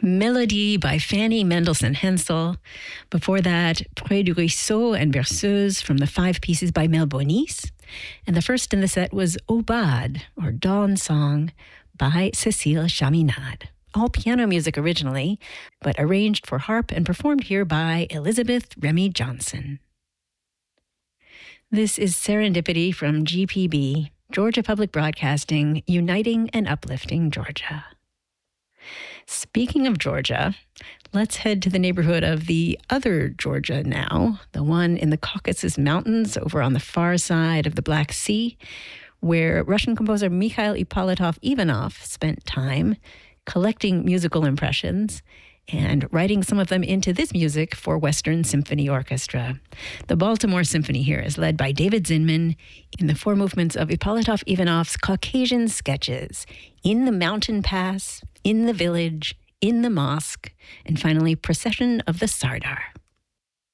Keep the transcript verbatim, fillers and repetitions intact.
Melody by Fanny Mendelssohn Hensel. Before that, Près du Ruisseau and Berceuse from the Five Pieces by Mel Bonis. And the first in the set was Aubade, or Dawn Song, by Cécile Chaminade. All piano music originally, but arranged for harp and performed here by Elizabeth Remy Johnson. This is Serendipity from G P B, Georgia Public Broadcasting, uniting and uplifting Georgia. Speaking of Georgia, let's head to the neighborhood of the other Georgia now, the one in the Caucasus Mountains over on the far side of the Black Sea, where Russian composer Mikhail Ippolitov Ivanov spent time collecting musical impressions and writing some of them into this music for Western Symphony Orchestra. The Baltimore Symphony here is led by David Zinman in the four movements of Ippolitov Ivanov's Caucasian sketches, In the Mountain Pass, In the Village, In the Mosque, and finally Procession of the Sardar.